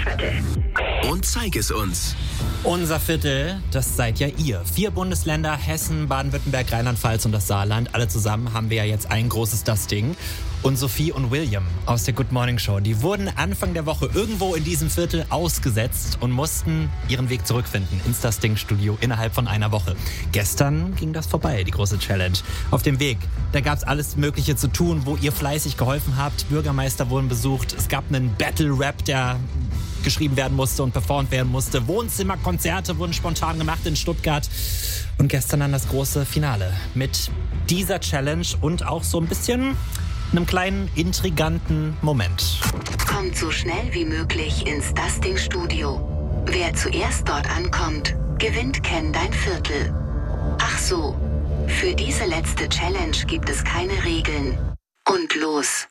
Viertel. Und zeig es uns. Unser Viertel, das seid ja ihr. 4 Bundesländer, Hessen, Baden-Württemberg, Rheinland-Pfalz und das Saarland. Alle zusammen haben wir ja jetzt ein großes Das Ding. Und Sophie und William aus der Good Morning Show, die wurden Anfang der Woche irgendwo in diesem Viertel ausgesetzt und mussten ihren Weg zurückfinden ins Das Ding Studio innerhalb von einer Woche. Gestern ging das vorbei, die große Challenge. Auf dem Weg, da gab es alles Mögliche zu tun, wo ihr fleißig geholfen habt. Bürgermeister wurden besucht. Es gab einen Battle-Rap, der geschrieben werden musste und performt werden musste. Wohnzimmerkonzerte wurden spontan gemacht in Stuttgart. Und gestern dann das große Finale mit dieser Challenge und auch so ein bisschen einem kleinen intriganten Moment. Kommt so schnell wie möglich ins Das Ding Studio. Wer zuerst dort ankommt, gewinnt Kenn dein Viertel. Ach so, für diese letzte Challenge gibt es keine Regeln. Und los.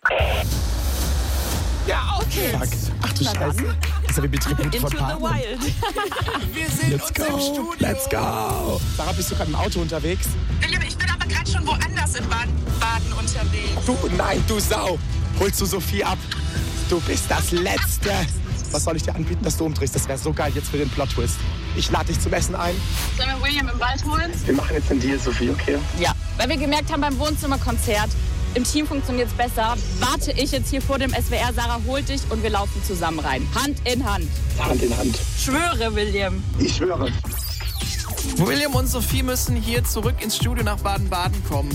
Ja, okay. Fuck. Ach du Scheiße. Das ist ja wie Tribut von Paten. Wir sind Let's uns im go. Studio. Let's go. Sarah, bist du gerade im Auto unterwegs? William, ich bin aber gerade schon woanders in Baden unterwegs. Du, nein, du Sau. Holst du Sophie ab? Du bist das Letzte. Was soll ich dir anbieten, dass du umdrehst? Das wäre so geil jetzt für den Plot-Twist. Ich lade dich zum Essen ein. Sollen wir William im Wald holen? Wir machen jetzt einen Deal, Sophie, okay? Ja, weil wir gemerkt haben beim Wohnzimmerkonzert, im Team funktioniert es besser. Warte ich jetzt hier vor dem SWR, Sarah holt dich und wir laufen zusammen rein. Hand in Hand. Hand in Hand. Schwöre, William. Ich schwöre. William und Sophie müssen hier zurück ins Studio nach Baden-Baden kommen.